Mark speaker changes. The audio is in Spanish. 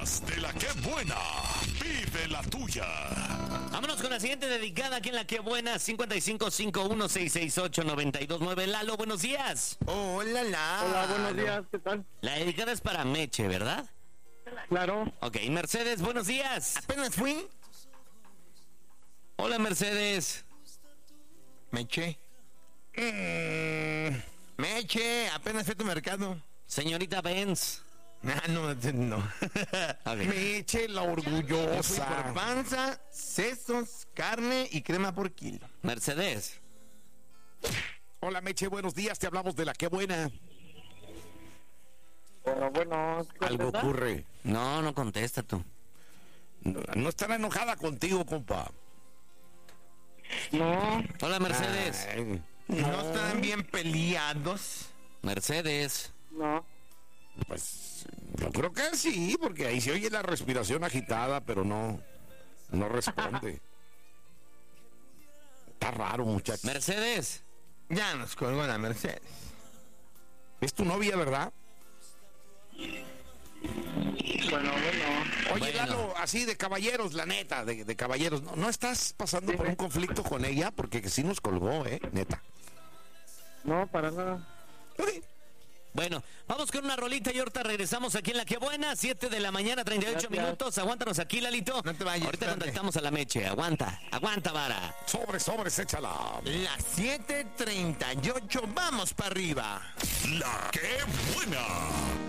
Speaker 1: más de la que buena. Vive la tuya.
Speaker 2: Vámonos con la siguiente dedicada aquí en La Que Buena, 5551668929. Lalo, buenos días.
Speaker 3: Hola,
Speaker 4: Hola, buenos días, ¿qué tal?
Speaker 2: La dedicada es para Meche, ¿verdad?
Speaker 4: Claro.
Speaker 2: Ok, Mercedes, buenos días.
Speaker 3: Apenas fui,
Speaker 2: Hola, Mercedes.
Speaker 3: me eché. Me eché, apenas fui a tu mercado.
Speaker 2: Señorita Benz.
Speaker 3: Ah, no.
Speaker 2: Ok.
Speaker 3: Me eché la orgullosa. Por panza, sesos, carne y crema por kilo.
Speaker 2: Mercedes.
Speaker 1: Hola, Meche, buenos días. Te hablamos de la que buena.
Speaker 4: Bueno,
Speaker 1: Algo
Speaker 4: ¿contesta?
Speaker 1: ocurre.
Speaker 2: No, no contesta tú.
Speaker 1: No estará enojada contigo, compa.
Speaker 4: No,
Speaker 2: Hola, Mercedes.
Speaker 1: Ay,
Speaker 3: ¿No están bien peleados?
Speaker 2: Mercedes.
Speaker 4: no.
Speaker 1: pues yo creo que sí, porque ahí se oye la respiración agitada, pero no responde. Está raro, muchacho.
Speaker 2: Mercedes.
Speaker 3: Ya nos colgó la Mercedes.
Speaker 1: Es tu novia, ¿verdad?
Speaker 4: Bueno.
Speaker 1: Oye,
Speaker 2: Bueno.
Speaker 1: Lalo, así de caballeros, la neta, de caballeros. ¿No estás pasando por un conflicto con ella? Porque sí nos colgó, neta.
Speaker 4: No, para nada.
Speaker 1: Ok.
Speaker 2: Bueno, vamos con una rolita y ahorita regresamos aquí en La Que Buena, 7 de la mañana, 38
Speaker 4: Gracias.
Speaker 2: minutos. Aguántanos aquí, Lalito.
Speaker 3: No te vayas,
Speaker 2: Ahorita
Speaker 3: espérate.
Speaker 2: contactamos a la Meche. Aguanta, vara.
Speaker 1: Sobres, échala.
Speaker 3: Las 7:38, vamos para arriba.
Speaker 1: La que buena.